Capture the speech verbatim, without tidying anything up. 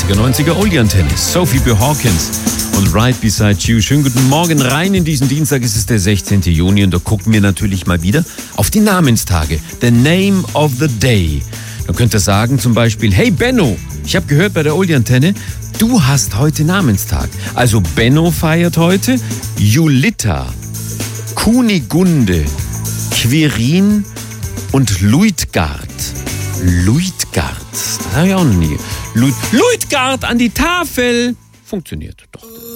achtziger, neunziger Oldie-Antenne. Sophie B. Hawkins und Right Beside You. Schönen guten Morgen rein in diesen Dienstag. Es ist der sechzehnten Juni und da gucken wir natürlich mal wieder auf die Namenstage. The Name of the Day. Da könnt ihr sagen zum Beispiel, hey Benno, ich habe gehört bei der Oldie-Antenne, du hast heute Namenstag. Also Benno feiert heute, Julita, Kunigunde, Quirin und Luitgard. Luitgard, das habe ich auch noch nie. Luit, Luitgard an die Tafel. Funktioniert doch.